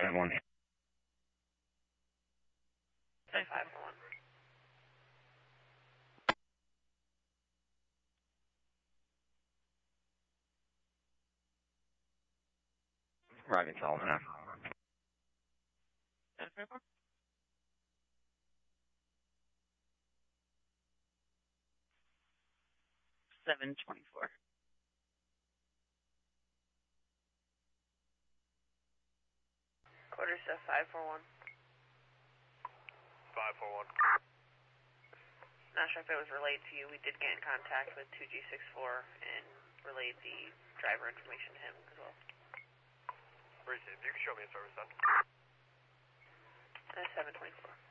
751. 541. Arriving Solomon now. 724. Quarters to 541. 541. Not sure if it was relayed to you. We did get in contact with 2G64 and relayed the driver information to him as well. Received. You can show me a service then. 724.